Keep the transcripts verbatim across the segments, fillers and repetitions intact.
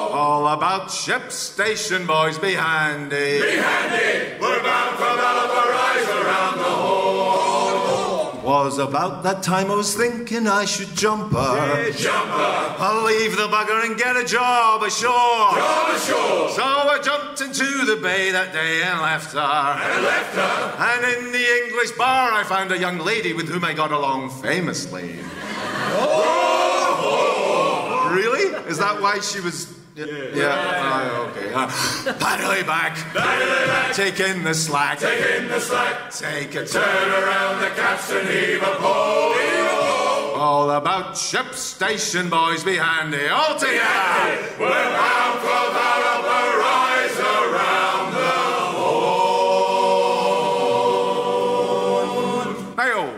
All about ships, station boys, be handy. Be handy. We're bound for Valparaiso around the Horn. Was about that time I was thinking I should jump her. Yeah, jump her. I'll leave the bugger and get a job ashore. Job ashore. So I jumped into the bay that day and left her. And left her. And in the English bar I found a young lady with whom I got along famously. Oh! Really? Is that why she was... Yeah. yeah. yeah. Oh, okay. Uh, paddle back. Paddle back. Take in the slack. Take in the slack. Take a turn around the capstan, heave a pole, heave a pole. All about ships, station boys, be handy. All together. We're bound for Valparaiso around the Horn. Hey-oh.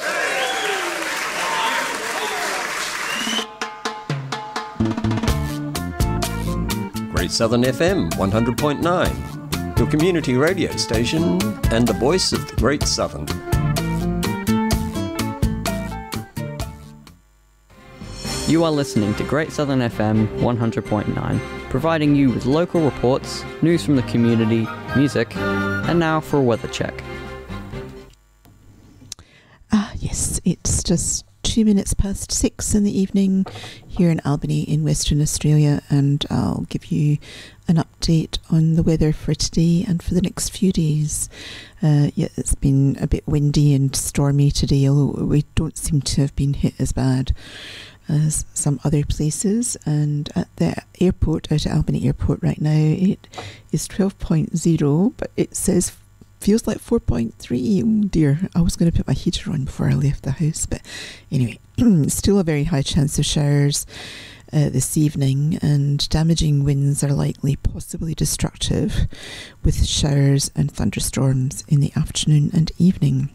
Great Southern F M one hundred point nine, your community radio station and the voice of the Great Southern. You are listening to Great Southern F M one hundred point nine, providing you with local reports, news from the community, music, and now for a weather check. Ah, yes, it's just two minutes past six in the evening here in Albany in Western Australia, and I'll give you an update on the weather for today and for the next few days. Uh, yeah, it's been a bit windy and stormy today, although we don't seem to have been hit as bad as some other places. And at the airport, out at Albany Airport right now, it is twelve point zero, but it says feels like four point three. Oh dear, I was going to put my heater on before I left the house, but anyway, still a very high chance of showers uh, this evening, and damaging winds are likely, possibly destructive, with showers and thunderstorms in the afternoon and evening.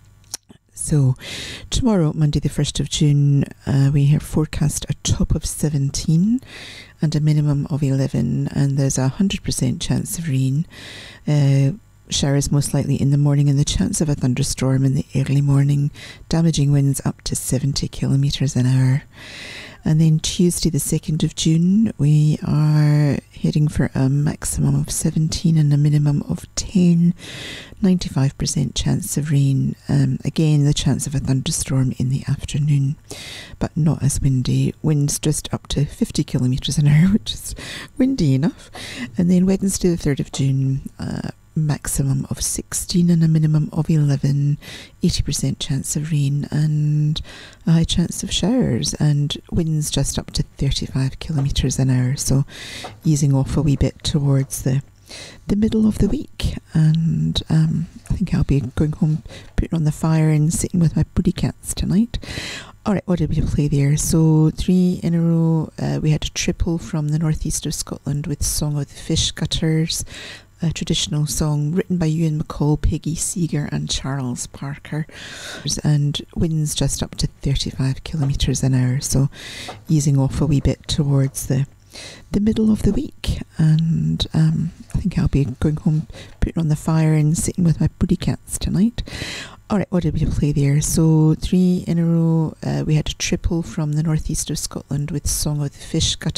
So tomorrow, Monday the first of June, uh, we have forecast a top of seventeen and a minimum of eleven, and there's a one hundred percent chance of rain. Uh, showers most likely in the morning, and the chance of a thunderstorm in the early morning, damaging winds up to seventy kilometres an hour. And then Tuesday the second of June, we are heading for a maximum of seventeen and a minimum of ten, ninety-five percent chance of rain. Um, again, the chance of a thunderstorm in the afternoon, but not as windy. Winds just up to fifty kilometres an hour, which is windy enough. And then Wednesday the third of June, uh, maximum of sixteen and a minimum of eleven, eighty percent chance of rain and a high chance of showers, and winds just up to thirty-five kilometres an hour, so easing off a wee bit towards the the middle of the week. And um, I think I'll be going home, putting on the fire and sitting with my buddy cats tonight. Alright, what did we play there? So three in a row. Uh, we had a triple from the northeast of Scotland with Song of the Fish Gutters, a traditional song written by Ewan MacColl, Peggy Seeger and Charles Parker, and winds just up to thirty-five kilometres an hour, so easing off a wee bit towards the the middle of the week. And um, I think I'll be going home, putting on the fire and sitting with my buddy cats tonight. Alright, what did we play there? So three in a row. Uh, we had a triple from the northeast of Scotland with Song of the Fish Gutters,